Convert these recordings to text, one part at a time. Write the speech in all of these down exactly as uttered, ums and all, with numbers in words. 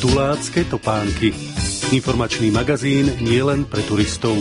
Tulácke topánky. Informačný magazín nielen pre turistov.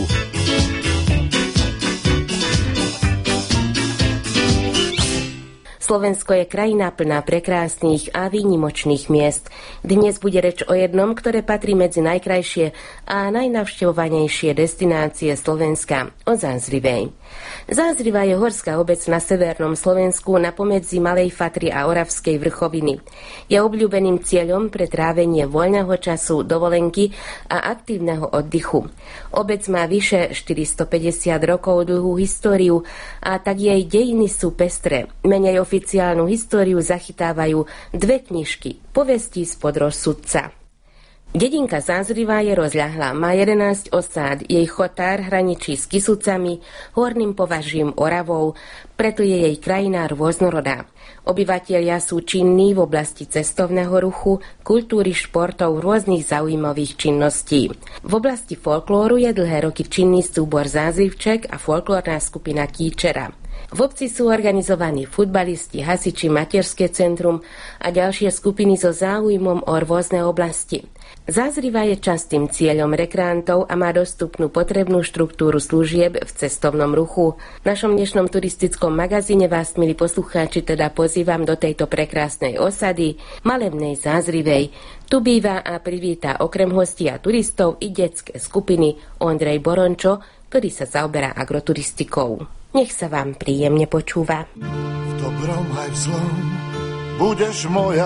Slovensko je krajina plná prekrásnych a výnimočných miest. Dnes bude reč o jednom, ktoré patrí medzi najkrajšie a najnavštevovanejšie destinácie Slovenska, o Zázrivej. Zázriva je horská obec na severnom Slovensku na pomedzi Malej Fatry a Oravskej vrchoviny. Je obľúbeným cieľom pre trávenie voľného času, dovolenky a aktívneho oddychu. Obec má vyše štyristopäťdesiat rokov dlhú históriu a tak jej dejiny sú pestré. Menej oficiálnu históriu zachytávajú dve knižky Povesti spod rozsudca. Dedinka Zázriva je rozľahlá, má jedenásť osád, jej chotár hraničí s Kysucami, Horným Považím, Oravou, preto je jej krajina rôznorodá. Obyvatelia sú činní v oblasti cestovného ruchu, kultúry, športov, rôznych zaujímavých činností. V oblasti folklóru je dlhé roky činný súbor Zázrivček a folklórna skupina Kýčera. V obci sú organizovaní futbalisti, hasiči, materské centrum a ďalšie skupiny so záujmom o rôzne oblasti. Zázriva je častým cieľom rekreantov a má dostupnú potrebnú štruktúru služieb v cestovnom ruchu. V našom dnešnom turistickom magazíne vás, milí poslucháči, teda pozývam do tejto prekrásnej osady, malebnej Zázrivej. Tu býva a privítá okrem hostí a turistov i detské skupiny Ondrej Borončo, ktorý sa zaoberá agroturistikou. Nech sa vám príjemne počúva. V dobrom aj v zlom budeš moja.